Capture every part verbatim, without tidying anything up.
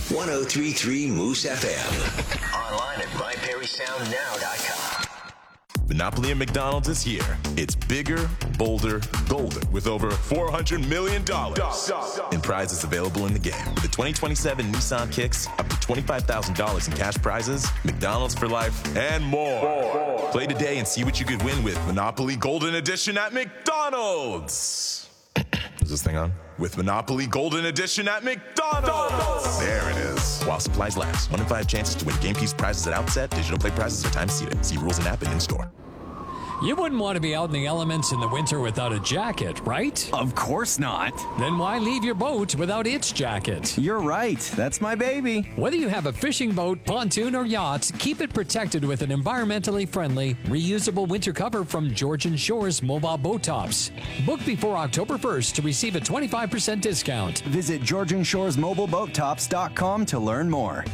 one oh three point three Moose F M. Online at my perry sound now dot com. Monopoly at McDonald's is here. It's bigger, bolder, golden, with over four hundred million dollars in prizes available in the game. With the twenty twenty-seven Nissan Kicks, up to twenty-five thousand dollars in cash prizes, McDonald's for life, and more. more. Play today and see what you could win with Monopoly Golden Edition at McDonald's. Is this thing on? With Monopoly Golden Edition at McDonald's. There it is. While supplies last. One in five chances to win game piece prizes at outset. Digital play prizes are time seated. See rules and app and in-store. You wouldn't want to be out in the elements in the winter without a jacket, right? Of course not. Then why leave your boat without its jacket? You're right. That's my baby. Whether you have a fishing boat, pontoon, or yacht, keep it protected with an environmentally friendly, reusable winter cover from Georgian Shores Mobile Boat Tops. Book before October first to receive a twenty-five percent discount. Visit Georgian Shores Mobile Boat Tops dot com to learn more.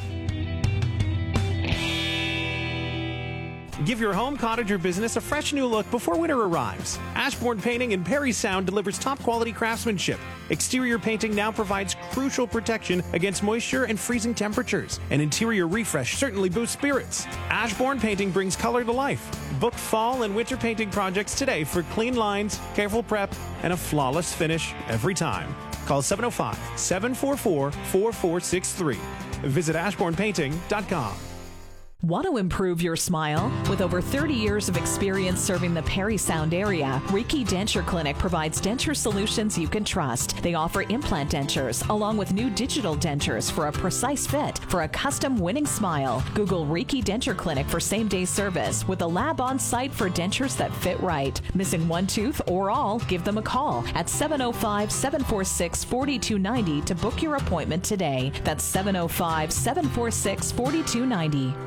Give your home, cottage, or business a fresh new look before winter arrives. Ashbourne Painting in Perry Sound delivers top-quality craftsmanship. Exterior painting now provides crucial protection against moisture and freezing temperatures. An interior refresh certainly boosts spirits. Ashbourne Painting brings color to life. Book fall and winter painting projects today for clean lines, careful prep, and a flawless finish every time. Call seven oh five, seven four four, four four six three. Visit ashbourne painting dot com. Want to improve your smile? With over thirty years of experience serving the Perry Sound area, Riki Denture Clinic provides denture solutions you can trust. They offer implant dentures along with new digital dentures for a precise fit for a custom winning smile. Google Riki Denture Clinic for same-day service with a lab on site for dentures that fit right. Missing one tooth or all? Give them a call at seven oh five, seven four six, four two nine oh to book your appointment today. That's seven oh five, seven four six, four two nine oh.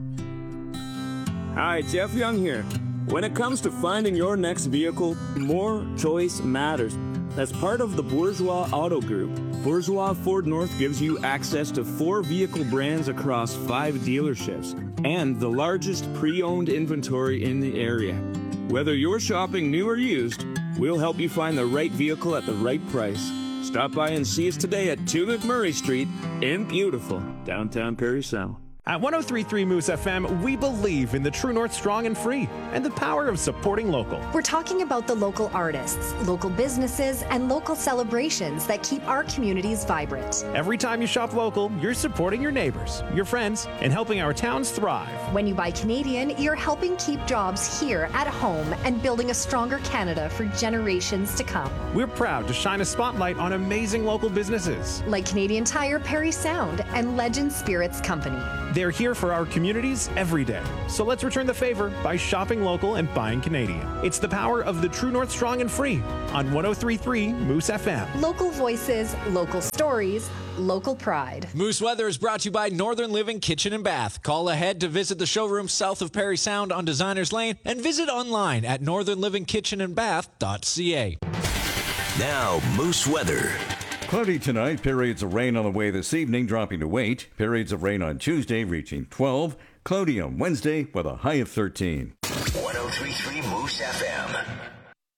Hi, Jeff Young here. When it comes to finding your next vehicle, more choice matters. As part of the Bourgeois Auto Group, Bourgeois Ford North gives you access to four vehicle brands across five dealerships and the largest pre-owned inventory in the area. Whether you're shopping new or used, we'll help you find the right vehicle at the right price. Stop by and see us today at two McMurray Street in beautiful downtown Perry Sound. At one oh three point three Moose F M, we believe in the True North strong and free and the power of supporting local. We're talking about the local artists, local businesses, and local celebrations that keep our communities vibrant. Every time you shop local, you're supporting your neighbors, your friends, and helping our towns thrive. When you buy Canadian, you're helping keep jobs here at home and building a stronger Canada for generations to come. We're proud to shine a spotlight on amazing local businesses like Canadian Tire Perry Sound and Legend Spirits Company. They're here for our communities every day. So let's return the favor by shopping local and buying Canadian. It's the power of the True North strong and free on one oh three point three Moose F M. Local voices, local stories, local pride. Moose Weather is brought to you by Northern Living Kitchen and Bath. Call ahead to visit the showroom south of Perry Sound on Designers Lane and visit online at northern living kitchen and bath dot c a. Now, Moose Weather. Cloudy tonight, periods of rain on the way this evening, dropping to eight. Periods of rain on Tuesday, reaching twelve. Cloudy on Wednesday with a high of thirteen. one oh three point three Moose F M.